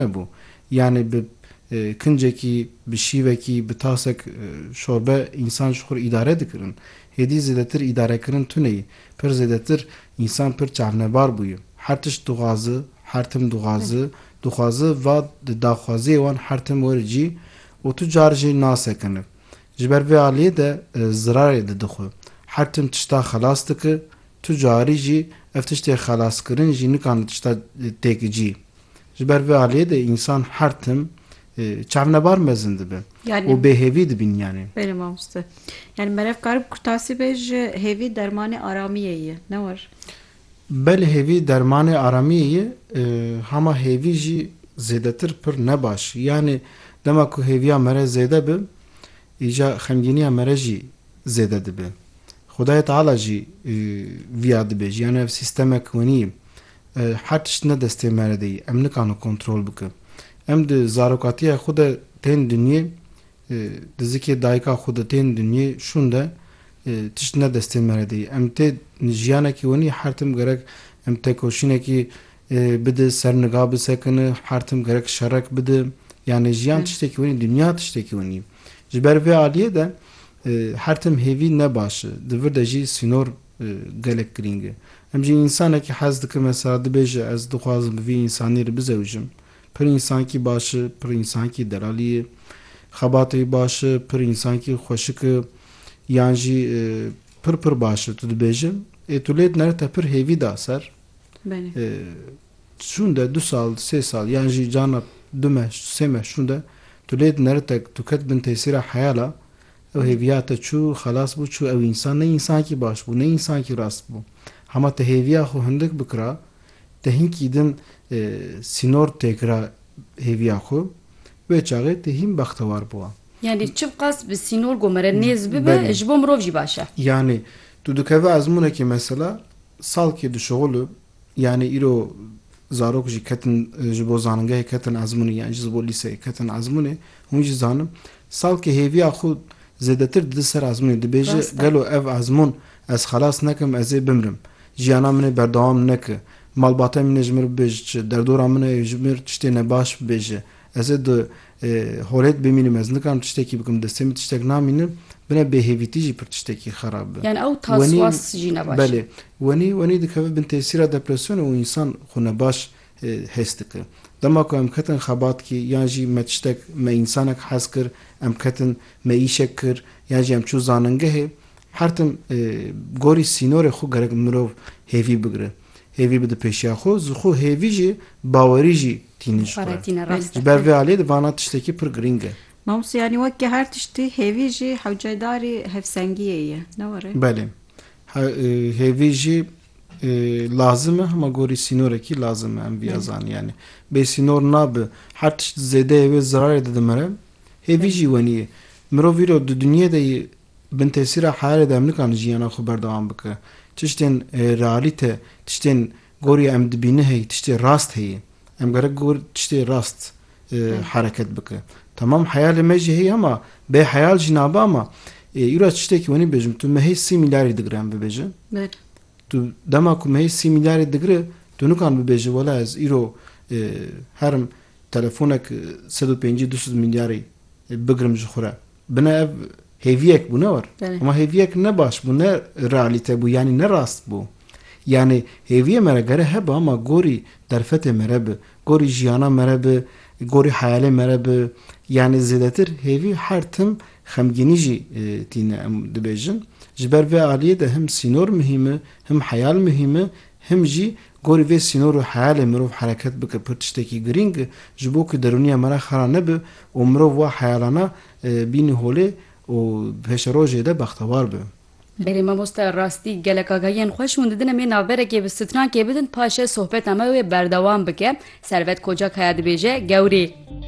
bû. Yani bi kincekî, bi şîvekî, bi tasek şorbe însan ji xwe îdare dikirin. Hêdî zêdetir îdarekirin tuneyî. Pir zêdetir însan pir çavnebar bûye. Her tişt dixwaze, her tim dixwaze va di daxwaziyê wan her tim were cî û tu car jî nasekine. Ji ber vê aliyê de zirarê didixwe. Her tim tişta xelas dike, tu carî jî ev tiştê xelaskirin jî nikane tişta têkicî. Ji ber vê aliyê de însan her tim çavnebar mezin dibe. Yani, û bêhêvî dibin yani. Belê mamoste. Yani merev karib kurtasî bê ji hêvî dermanê aramiyê ye. Ne war? Belê hêvî dermanê aramiyê ye, hema hêvî jî zêdetir pir nebaş. Yani dema ku hêviya me re zêde bi, îja xemgîniya me re jî zêde dibe. Xwedayê Teala jî viya dibêje. Yani ev sîstemek wenî her tişt ne destê me re deyî. Em nikane kontrol bike. Em di zarokatiya xwe de tên dinyê, di zikê dayika xwe de tên dinyê şûn de tişt ne destê me re deyî. Em tê jiyanekî wenî her tim gerek em têkoşînekî bide, serniga bisekine, her tim gerek şerek bide. Yani jiyan tiştekî wenî, dünya tiştekî wenî. Ji ber vê aliyê de her tim hêvî nebaş e. Di vir de jî sînor gelek girîng e. Em jî însanekî hez dike mesela dibêje ez dixwazim bi vî însanî re bizewijim. Pir însankî baş e, pir însankî delalî ye. Xebatê baş e, pir însankî xweşik e. Yan jî pir baş e tu dibêje. Tu lê nerete pir hêvî da ser. Şûn de 2 sal, 3 sal yan jî cana 2 meh, 3 meh şûn de tu lê nerete tu ket bin tesîra heyala ew hêviya te çû xelas bû çû ew însan ne însankî baş bû, ne însankî rast bû. Hema te hêviya xwe hindik bikira, te hinkî din sînor têkira hêviya xwe, wê çaxê te hîn bextewar bûwa. Yani çiv qas bi sînor gomere nêz bibe ji bo mirov jî baş e. Yani tu dikeve ezmûnekî mesela salkê dişoxulu yani îro zarok jî ketin ji bo zanîngehê ketin ezmûnê yani ji bo lîseyê ketin ezmûnê hûn jî zanin salkê hêviya xwe zêdetir didi ser ezmûnê dibêje gelo ev ezmûn ez xelas nekim ez ê bimrim. Jiyana min ê berdewam neke. Malbatê min ê ji mir bibêje, derdora min ê ji mir tiştê nebaş bibêje. Ez ê di holêt bimînim ez nikarim tiştekî bikim destê min tiştek namînim bine bêhêvîtî jî pir tiştekî xerab be. Yani ew taswas jî nebaş. Belê. Wenî dikeve bin tesîra depresyonê û însan xwe nebaş hes dike. Dema ku em ketin xebatkî yan jî me tiştek me însanek hez kir, em ketin me îşek kir yan jî em çû zanîngehê her tim gorî sînorê xwe gerek mirov hêvî bigire. Hêvî bide pêşiya xwe, ji xwe hêvî jî bawerî jî tînin ji xwe. Ji ber vê aliyê de vana tiştekî pir giring e. Mamoste yani wekî her tiştî hêvî jî hewcedarî hevsengiyê ye. Ne war e? Belê. Hêvî jî lazim e hema gorî sînorekî lazim e em vîya zanî yani. Bê sînor nabe her tişt zêdeyê wê zirarê dide mere hêvî jî wenî ye. Mirov îro di dunyê de bin tesîra heyalê de em nikane jiyana xwe berdewam bike. Tiştên realîte, tiştên gorî em dibîne heye, tiştê rast heye. Em gerek gor tiştê rast hereket bike. Tamam heyalê me jî heye ama bê heyal jî nabe ama îro tiştekî wenî bêjim tu me hey 30 milyarê digire em bibêje. Tu dema ku me hey 30 milyarê digire tu nikan bibêje wela ez îro herim telefonek 150-200 milyarê bigirim ji xwe re. Bine ev hêviyek bû ne war. Ama hêviyek ne baş bû, ne realîte bû yani ne rast bû. Yani hêviyê me re gere hebe ama gorî derfetê me re bi, gorî jiyana me re bi, gorî heyalê me re bi. Yani zêdetir hêvî her tim xemgînî jî tîne em dibêjin. Ji ber vê aliyê de him sînor muhîm e, him heyal muhîm e, him jî gorî vê sînor û heyalê mirov hereket bike pir tiştekî giring e ji bo ku derûniya me re xera nebe û mirov wa heyalana bînî holê û pêşerojê de bextewar be. Belê mamoste rastî gelek agahiyên xweş hûn didin em ê navberekê bi strankê bidin paşê sohbeta me wê berdewam bike. Servet Kocak haya dibêje gewrê.